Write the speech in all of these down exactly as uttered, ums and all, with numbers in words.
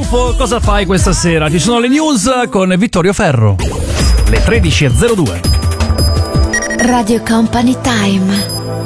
Rodolfo, cosa fai questa sera? Ci sono le news con Vittorio Ferro. Le tredici e zero due. Radio Company Time.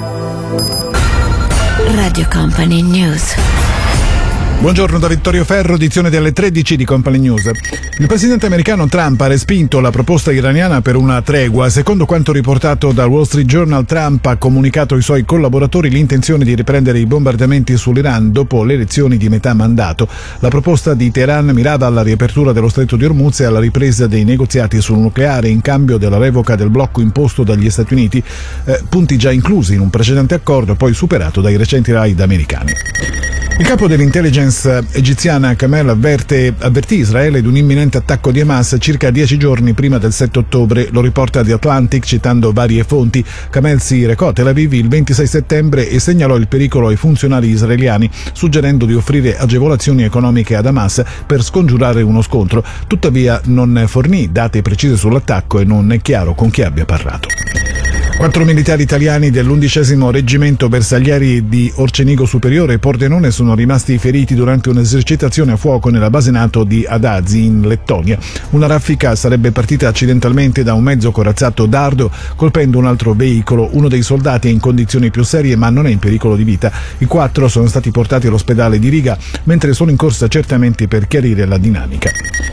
Radio Company News. Buongiorno da Vittorio Ferro, edizione delle tredici di Company News. Il presidente americano Trump ha respinto la proposta iraniana per una tregua. Secondo quanto riportato dal Wall Street Journal, Trump ha comunicato ai suoi collaboratori l'intenzione di riprendere i bombardamenti sull'Iran dopo le elezioni di metà mandato. La proposta di Teheran mirava alla riapertura dello stretto di Hormuz e alla ripresa dei negoziati sul nucleare in cambio della revoca del blocco imposto dagli Stati Uniti, eh, punti già inclusi in un precedente accordo poi superato dai recenti raid americani. Il capo dell'intelligence egiziana Kamel avverte, avvertì Israele di un imminente attacco di Hamas circa dieci giorni prima del sette ottobre. Lo riporta The Atlantic citando varie fonti. Kamel si recò a Tel Aviv il ventisei settembre e segnalò il pericolo ai funzionari israeliani, suggerendo di offrire agevolazioni economiche ad Hamas per scongiurare uno scontro. Tuttavia non fornì date precise sull'attacco e non è chiaro con chi abbia parlato. Quattro militari italiani dell'undicesimo reggimento bersaglieri di Orcenigo Superiore e Pordenone sono rimasti feriti durante un'esercitazione a fuoco nella base NATO di Adazi in Lettonia. Una raffica sarebbe partita accidentalmente da un mezzo corazzato dardo, colpendo un altro veicolo. Uno dei soldati è in condizioni più serie ma non è in pericolo di vita. I quattro sono stati portati all'ospedale di Riga, mentre sono in corsa accertamenti per chiarire la dinamica.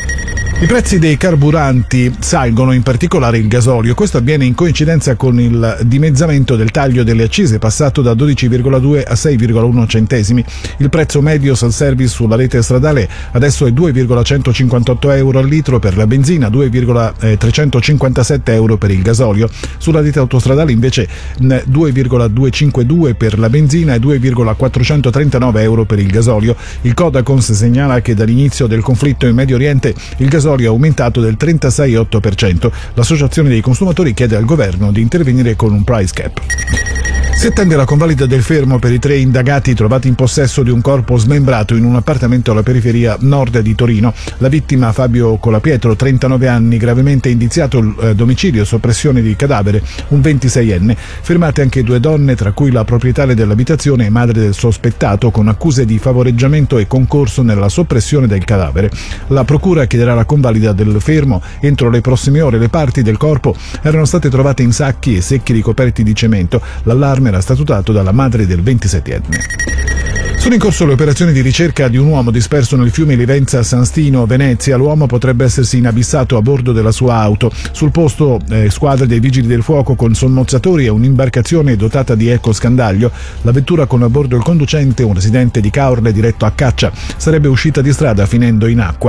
I prezzi dei carburanti salgono, in particolare il gasolio. Questo avviene in coincidenza con il dimezzamento del taglio delle accise, passato da dodici virgola due a sei virgola uno centesimi. Il prezzo medio self-service sulla rete stradale adesso è due virgola centocinquantotto euro al litro per la benzina, due virgola trecentocinquantasette euro per il gasolio. Sulla rete autostradale invece due virgola duecentocinquantadue per la benzina e due virgola quattrocentotrentanove euro per il gasolio. Il Codacons segnala che dall'inizio del conflitto in Medio Oriente il gasolio è aumentato del trentasei virgola otto per cento. L'associazione dei consumatori chiede al governo di intervenire con un price cap. Si attende la convalida del fermo per i tre indagati trovati in possesso di un corpo smembrato in un appartamento alla periferia nord di Torino. La vittima, Fabio Colapietro, trentanove anni, gravemente indiziato eh, domicilio e soppressione di cadavere, un ventiseienne. Fermate anche due donne, tra cui la proprietaria dell'abitazione e madre del sospettato, con accuse di favoreggiamento e concorso nella soppressione del cadavere. La procura chiederà la convalida del fermo. Entro le prossime ore le parti del corpo erano state trovate in sacchi e secchi ricoperti di cemento. L'allarme era statutato dalla madre del ventisettenne. Sono in corso le operazioni di ricerca di un uomo disperso nel fiume Livenza San Stino, Venezia. L'uomo potrebbe essersi inabissato a bordo della sua auto. Sul posto eh, squadre dei vigili del fuoco con sommozzatori e un'imbarcazione dotata di ecoscandaglio. La vettura con a bordo il conducente, un residente di Caorle diretto a caccia, sarebbe uscita di strada finendo in acqua.